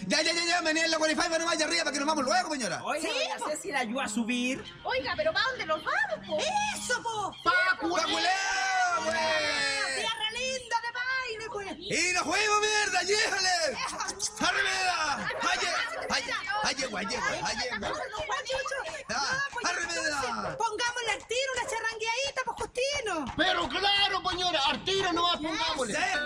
Ya, meneen la Wi-Fi para no vaya arriba para que nos vamos luego, señora. Oiga, Sí, doña po. Ceci, ¿la ayuda a subir? Oiga, pero ¿para dónde nos vamos, po? ¡Eso, po! ¡Paculeo, pues! ¡Tierra linda de baile, pues! ¡Y nos fuimos, mierda! ¡Lléjale! ¡Arremeda! ¡Arremeda! Pongámosle al tiro una charrangueadita, pues, Justino. Pero claro, señora, al tiro nomás pongámosle. ¡Sí!